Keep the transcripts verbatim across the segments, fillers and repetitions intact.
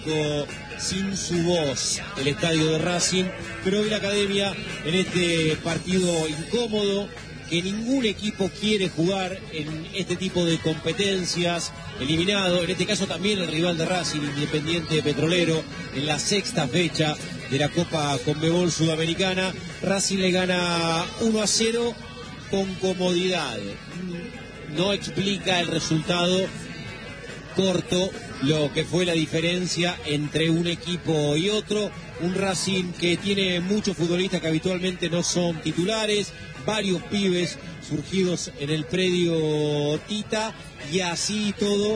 sin su voz el estadio de Racing, pero hoy la Academia en este partido incómodo que ningún equipo quiere jugar en este tipo de competencias, eliminado, en este caso también el rival de Racing, Independiente Petrolero, en la sexta fecha de la Copa Conmebol Sudamericana. Racing le gana uno a cero con comodidad. No explica el resultado corto lo que fue la diferencia entre un equipo y otro. Un Racing que tiene muchos futbolistas que habitualmente no son titulares, varios pibes surgidos en el predio Tita, y así todo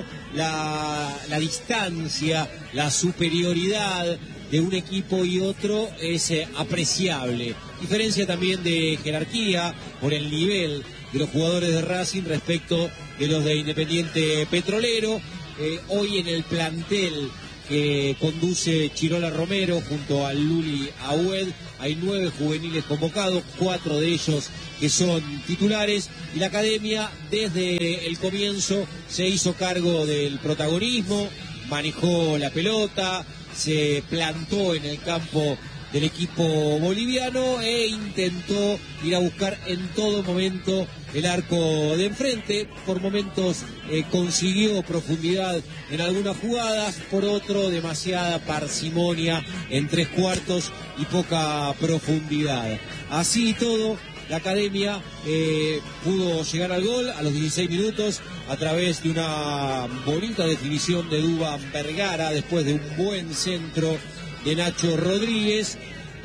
la, la distancia, la superioridad de un equipo y otro es eh, apreciable. Diferencia también de jerarquía por el nivel de los jugadores de Racing respecto de los de Independiente Petrolero. Eh, hoy en el plantel que conduce Chirola Romero junto al Luli Aoued hay nueve juveniles convocados, cuatro de ellos que son titulares, y la Academia desde el comienzo se hizo cargo del protagonismo, manejó la pelota, se plantó en el campo del equipo boliviano e intentó ir a buscar en todo momento el arco de enfrente. Por momentos eh, consiguió profundidad en algunas jugadas, por otro demasiada parsimonia en tres cuartos y poca profundidad. Así y todo, la Academia eh, pudo llegar al gol a los dieciséis minutos a través de una bonita definición de Duván Vergara después de un buen centro de Nacho Rodríguez.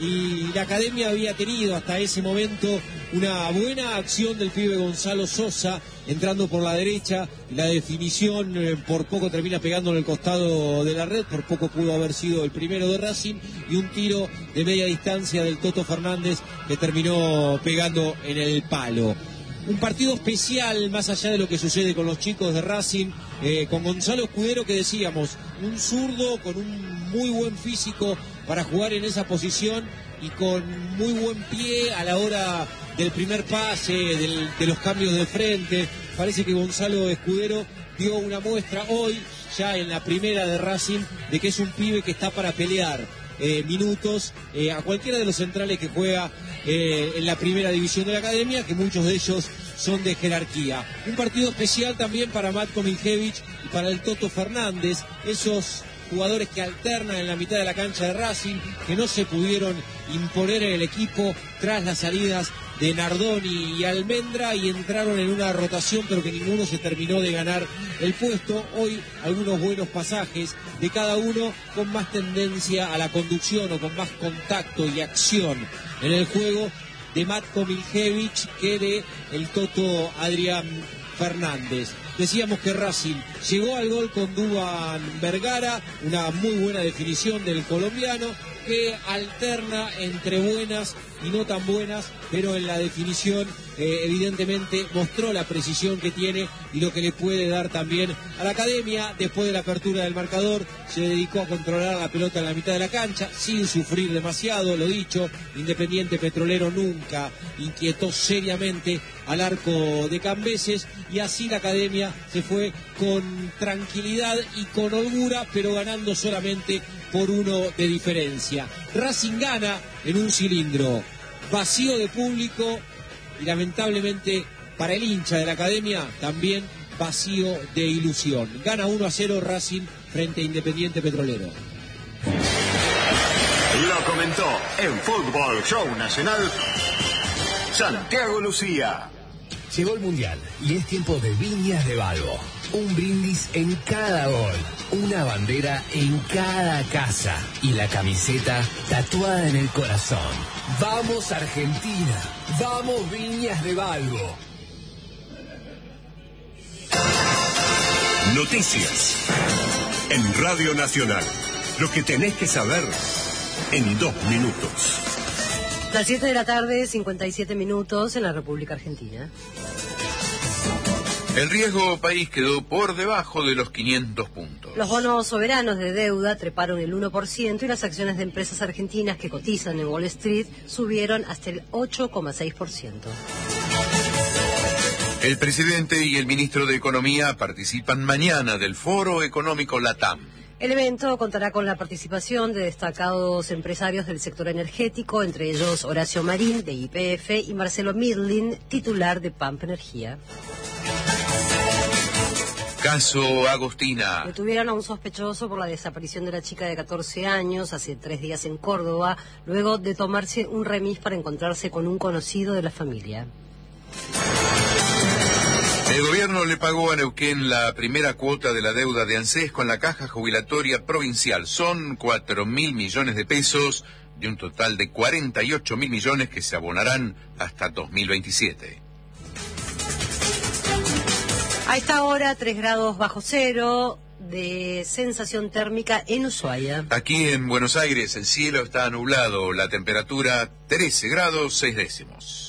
Y la Academia había tenido hasta ese momento una buena acción del pibe Gonzalo Sosa entrando por la derecha, y la definición eh, por poco termina pegando en el costado de la red, por poco pudo haber sido el primero de Racing, y un tiro de media distancia del Toto Fernández que terminó pegando en el palo. Un partido especial, más allá de lo que sucede con los chicos de Racing, eh, con Gonzalo Escudero, que decíamos, un zurdo con un muy buen físico para jugar en esa posición y con muy buen pie a la hora del primer pase, del, de los cambios de frente. Parece que Gonzalo Escudero dio una muestra hoy, ya en la primera de Racing, de que es un pibe que está para pelear eh, minutos eh, a cualquiera de los centrales que juega eh, en la primera división de la Academia, que muchos de ellos son de jerarquía. Un partido especial también para Matko Miljevic y para el Toto Fernández, esos jugadores que alternan en la mitad de la cancha de Racing, que no se pudieron imponer en el equipo tras las salidas de Nardoni y Almendra, y entraron en una rotación, pero que ninguno se terminó de ganar el puesto. Hoy algunos buenos pasajes de cada uno, con más tendencia a la conducción o con más contacto y acción en el juego de Matko Miljevic que de el Toto Adrián Fernández. Decíamos que Racing llegó al gol con Duván Vergara, una muy buena definición del colombiano, que alterna entre buenas y no tan buenas, pero en la definición eh, evidentemente mostró la precisión que tiene y lo que le puede dar también a la Academia. Después de la apertura del marcador se dedicó a controlar la pelota en la mitad de la cancha sin sufrir demasiado. Lo dicho, Independiente Petrolero nunca inquietó seriamente al arco de Cambeses, y así la Academia se fue con tranquilidad y con holgura, pero ganando solamente por uno de diferencia. Racing gana en un cilindro vacío de público y lamentablemente para el hincha de la Academia también vacío de ilusión. Gana uno a cero Racing frente a Independiente Petrolero. Lo comentó en Fútbol Show Nacional Santiago Lucía. Llegó el Mundial y es tiempo de Viñas de Balbo. Un brindis en cada gol, una bandera en cada casa y la camiseta tatuada en el corazón. ¡Vamos Argentina! ¡Vamos Viñas de Balbo! Noticias en Radio Nacional. Lo que tenés que saber en dos minutos. Las siete de la tarde, cincuenta y siete minutos en la República Argentina. El riesgo país quedó por debajo de los quinientos puntos. Los bonos soberanos de deuda treparon el uno por ciento y las acciones de empresas argentinas que cotizan en Wall Street subieron hasta el ocho coma seis por ciento. El presidente y el ministro de Economía participan mañana del Foro Económico LATAM. El evento contará con la participación de destacados empresarios del sector energético, entre ellos Horacio Marín, de Y P F, y Marcelo Midlin, titular de Pampa Energía. Caso Agostina. Detuvieron a un sospechoso por la desaparición de la chica de catorce años hace tres días en Córdoba, luego de tomarse un remis para encontrarse con un conocido de la familia. El gobierno le pagó a Neuquén la primera cuota de la deuda de ANSES con la Caja Jubilatoria Provincial. Son cuatro mil millones de pesos de un total de cuarenta y ocho mil millones que se abonarán hasta dos mil veintisiete. A esta hora, tres grados bajo cero de sensación térmica en Ushuaia. Aquí en Buenos Aires el cielo está nublado, la temperatura trece grados seis décimos.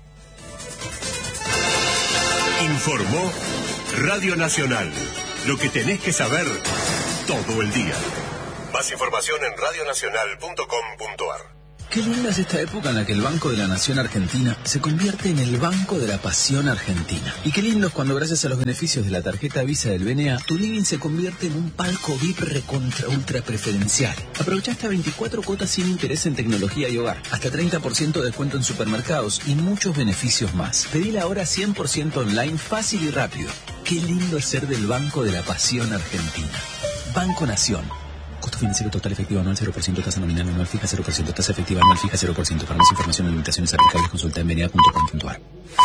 Informó Radio Nacional. Lo que tenés que saber todo el día. Más información en radionacional punto com punto ar. Qué linda es esta época en la que el Banco de la Nación Argentina se convierte en el Banco de la Pasión Argentina. Y qué lindo es cuando, gracias a los beneficios de la tarjeta Visa del B N A, tu living se convierte en un palco V I P recontra ultra preferencial. Aprovecha hasta veinticuatro cuotas sin interés en tecnología y hogar, hasta treinta por ciento de descuento en supermercados y muchos beneficios más. Pedila ahora cien por ciento online, fácil y rápido. Qué lindo es ser del Banco de la Pasión Argentina. Banco Nación. Costo financiero total efectivo anual cero por ciento, tasa nominal anual fija cero por ciento, tasa efectiva anual fija cero por ciento. Para más información o limitaciones aplicables, consulta en b n a punto com punto ar.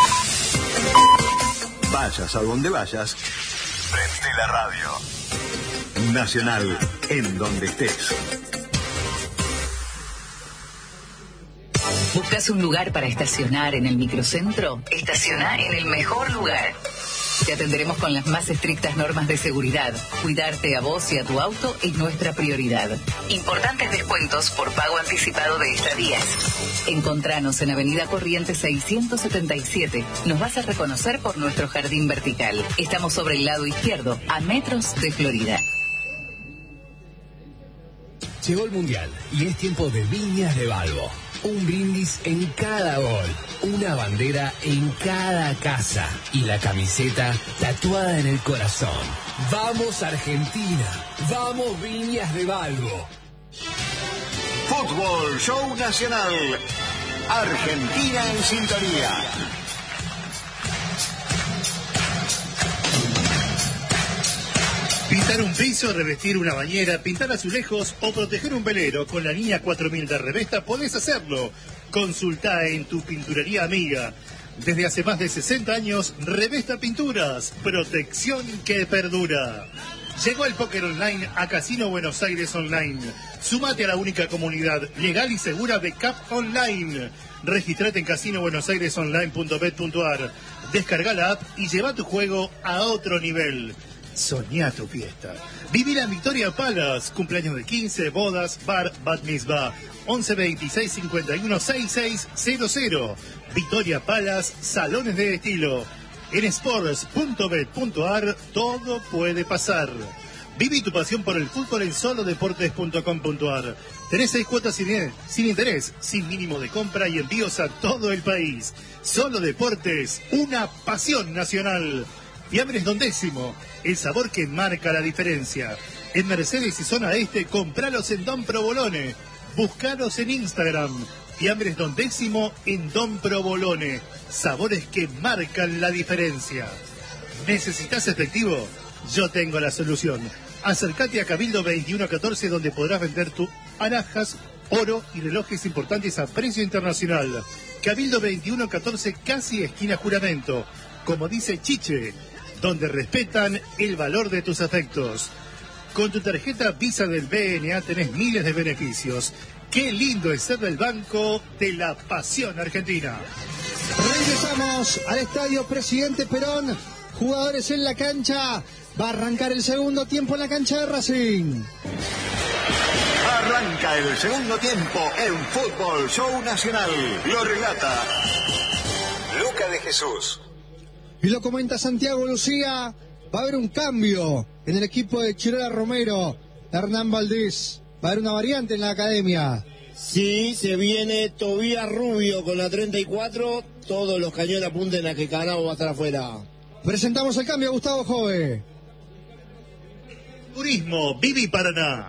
Vayas a donde vayas, prende la radio. Nacional, en donde estés. ¿Buscas un lugar para estacionar en el microcentro? Estaciona en el mejor lugar. Te atenderemos con las más estrictas normas de seguridad. Cuidarte a vos y a tu auto es nuestra prioridad. Importantes descuentos por pago anticipado de estadías. Encontranos en Avenida Corrientes seiscientos setenta y siete. Nos vas a reconocer por nuestro jardín vertical. Estamos sobre el lado izquierdo, a metros de Florida. Llegó el Mundial y es tiempo de Viñas de Balbo. Un brindis en cada gol, una bandera en cada casa y la camiseta tatuada en el corazón. ¡Vamos Argentina! ¡Vamos Viñas de Balbo! Fútbol Show Nacional. Argentina en sintonía. Pintar un piso, revestir una bañera, pintar azulejos o proteger un velero con la línea cuatro mil de Revesta podés hacerlo. Consultá en tu pinturería amiga. Desde hace más de sesenta años, Revesta Pinturas, protección que perdura. Llegó el póker online a Casino Buenos Aires Online. Sumate a la única comunidad legal y segura de C A P Online. Registrate en casino buenos aires online punto bet punto ar. Descarga la app y lleva tu juego a otro nivel. Soñá tu fiesta. Vivila en Victoria Palace. Cumpleaños de quince, bodas, bar, bat mitzvah. once veintiséis cincuenta y uno sesenta y seis cero cero. Victoria Palace, salones de estilo. En sports punto bet punto ar todo puede pasar. Viví tu pasión por el fútbol en solo deportes punto com punto ar. Tenés seis cuotas sin, sin interés, sin mínimo de compra y envíos a todo el país. Solo Deportes, una pasión nacional. Fiambres Don Décimo, el sabor que marca la diferencia. En Mercedes y Zona Este, compralos en Don Provolone. Buscalos en Instagram. Fiambres Don Décimo en Don Provolone. Sabores que marcan la diferencia. ¿Necesitas efectivo? Yo tengo la solución. Acércate a Cabildo veintiuno catorce, donde podrás vender tus alhajas, oro y relojes importantes a precio internacional. Cabildo veintiuno catorce, casi esquina Juramento. Como dice Chiche, donde respetan el valor de tus afectos. Con tu tarjeta Visa del B N A tenés miles de beneficios. Qué lindo es ser del Banco de la Pasión Argentina. Regresamos al Estadio Presidente Perón. Jugadores en la cancha. Va a arrancar el segundo tiempo en la cancha de Racing. Arranca el segundo tiempo en Fútbol Show Nacional. Lo relata Luca de Jesús. Y lo comenta Santiago Lucía. Va a haber un cambio en el equipo de Chirola Romero. Hernán Valdés. Va a haber una variante en la academia. Sí, se viene Tobías Rubio con la treinta y cuatro. Todos los cañones apunten a que Canabo va a estar afuera. Presentamos el cambio, Gustavo Jove. Turismo, Vivi Paraná.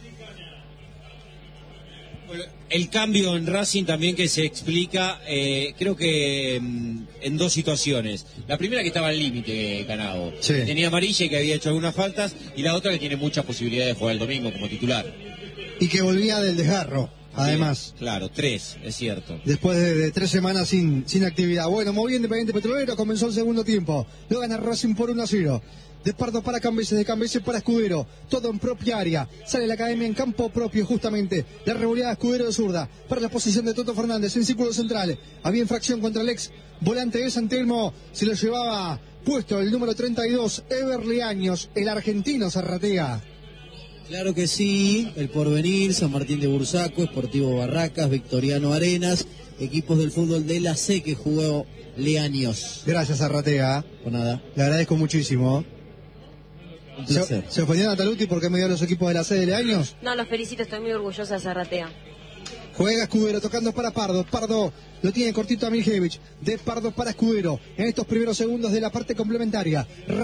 El cambio en Racing también que se explica, eh, creo que mm, en dos situaciones. La primera que estaba al límite, Canavo. Sí. Tenía amarilla y que había hecho algunas faltas, y la otra que tiene muchas posibilidades de jugar el domingo como titular. Y que volvía del desgarro, además. Claro, tres, es cierto. Después de, de tres semanas sin, sin actividad. Bueno, muy bien, Independiente Petrolero, comenzó el segundo tiempo. Lo gana Racing por uno a cero. De Pardo para Cambeses, de Cambeses para Escudero, todo en propia área. Sale la academia en campo propio, justamente. La revoleada Escudero de zurda para la posición de Toto Fernández en círculo central. Había infracción contra el ex volante de San Telmo. Se lo llevaba puesto el número treinta y dos, Everly Años, el argentino Zarratea. Claro que sí, el Porvenir, San Martín de Bursaco, Sportivo Barracas, Victoriano Arenas, equipos del fútbol de la C que jugó Leaños. Gracias, Zarratea. Por nada. Le agradezco muchísimo. ¿Se, ¿Se ofendió Nataluti porque me dio los equipos de la C de Leaños? No, los felicito, estoy muy orgullosa de Zarratea. Juega Escudero tocando para Pardo. Pardo lo tiene cortito a Miljevich. De Pardo para Escudero en estos primeros segundos de la parte complementaria.